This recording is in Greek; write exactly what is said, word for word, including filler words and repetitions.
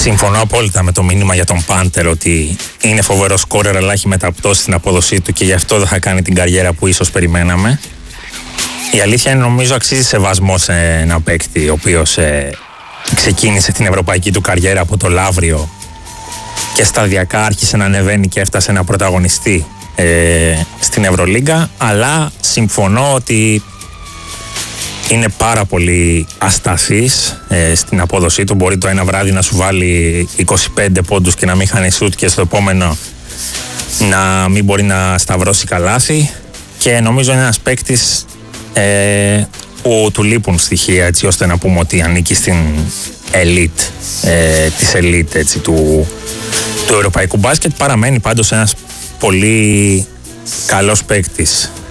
Συμφωνώ απόλυτα με το μήνυμα για τον Πάντερ ότι είναι φοβερό σκόρερ, αλλά έχει μεταπτώσει την απόδοσή του και γι' αυτό δεν θα κάνει την καριέρα που ίσως περιμέναμε. Η αλήθεια είναι, νομίζω, αξίζει σεβασμό σε ένα παίκτη ο οποίος ε, ξεκίνησε την ευρωπαϊκή του καριέρα από το Λαύριο και σταδιακά άρχισε να ανεβαίνει και έφτασε να πρωταγωνιστεί ε, στην Ευρωλίγκα, αλλά συμφωνώ ότι είναι πάρα πολύ ασταθής ε, στην απόδοσή του. Μπορεί το ένα βράδυ να σου βάλει είκοσι πέντε πόντους και να μην χάνει σούτ και στο επόμενο να μην μπορεί να σταυρώσει καλάθι, και νομίζω είναι ένας παίκτης ε, που του λείπουν στοιχεία έτσι ώστε να πούμε ότι ανήκει στην elite, ε, της elite έτσι, του, του ευρωπαϊκού μπάσκετ. Παραμένει πάντως ένας πολύ καλός παίκτης.